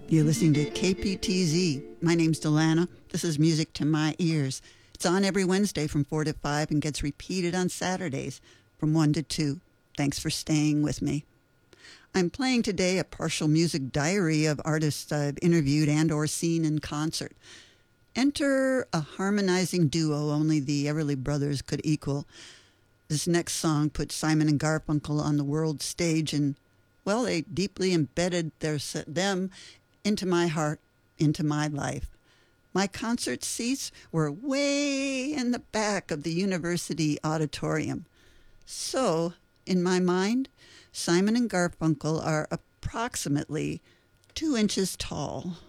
You're listening to KPTZ. My name's Delana. This is Music to My Ears. It's on every Wednesday from 4 to 5 and gets repeated on Saturdays from 1 to 2. Thanks for staying with me. I'm playing today a partial music diary of artists I've interviewed and or seen in concert. Enter a harmonizing duo only the Everly Brothers could equal. This next song puts Simon and Garfunkel on the world stage, and, well, they deeply embedded them into my heart, into my life. My concert seats were way in the back of the university auditorium. So, in my mind, Simon and Garfunkel are approximately 2 inches tall.